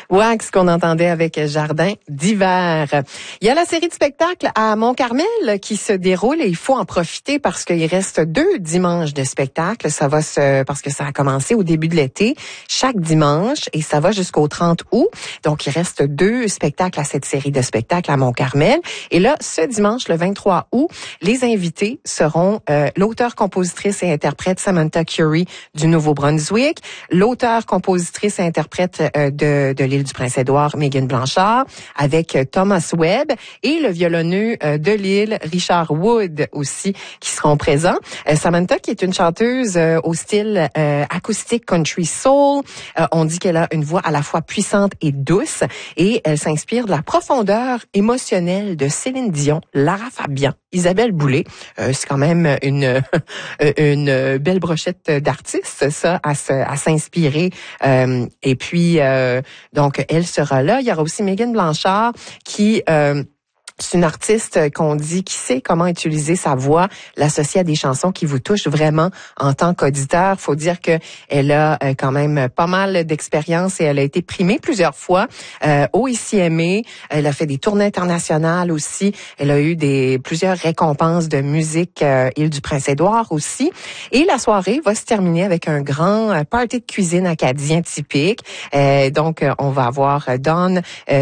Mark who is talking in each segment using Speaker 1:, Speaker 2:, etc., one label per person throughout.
Speaker 1: Wax qu'on entendait avec Jardin d'hiver. Il y a la série de spectacles à Mont-Carmel qui se déroule et il faut en profiter parce qu'il reste 2 dimanches de spectacle. Parce que ça a commencé au début de l'été, chaque dimanche, et ça va jusqu'au 30 août. Donc, il reste 2 spectacles à cette série de spectacles à Mont-Carmel. Et là, ce dimanche, le 23 août, les invités seront l'auteur, compositrice et interprète Samantha Curry du Nouveau-Brunswick, l'auteur, compositrice et interprète de l'île du Prince-Édouard, Megan Blanchard, avec Thomas Webb, et le violonneux de l'île, Richard Wood aussi, qui seront présents. Samantha, qui est une chanteuse au style acoustique country soul, on dit qu'elle a une voix à la fois puissante et douce, et elle s'inspire de la profondeur émotionnelle de Céline Dion, Lara Fabian, Isabelle Boulay. C'est quand même une belle brochette d'artistes, ça, à s'inspirer. Et puis, donc, elle sera là. Il y aura aussi Megan Blanchard qui... c'est une artiste qu'on dit qui sait comment utiliser sa voix, l'associer à des chansons qui vous touchent vraiment en tant qu'auditeur. Faut dire que elle a quand même pas mal d'expérience et elle a été primée plusieurs fois au ICMA. Elle a fait des tournées internationales aussi. Elle a eu plusieurs récompenses de musique île du Prince-Édouard aussi. Et la soirée va se terminer avec un grand party de cuisine acadien typique. Donc, on va avoir Dawn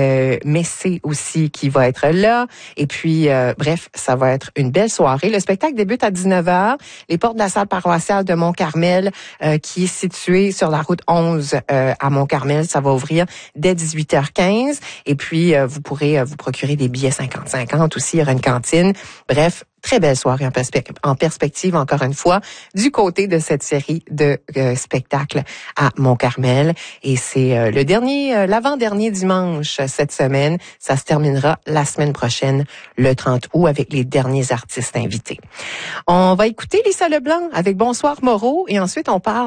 Speaker 1: Messé aussi qui va être là. Et puis, bref, ça va être une belle soirée. Le spectacle débute à 19h. Les portes de la salle paroissiale de Mont-Carmel, qui est située sur la route 11 à Mont-Carmel, ça va ouvrir dès 18h15. Et puis, vous pourrez vous procurer des billets 50-50 aussi. Il y aura une cantine. Bref, très belle soirée en perspective, encore une fois, du côté de cette série de spectacles à Mont-Carmel. Et c'est l'avant-dernier dimanche cette semaine. Ça se terminera la semaine prochaine, le 30 août, avec les derniers artistes invités. On va écouter Lisa Leblanc avec Bonsoir Moreau et ensuite on parle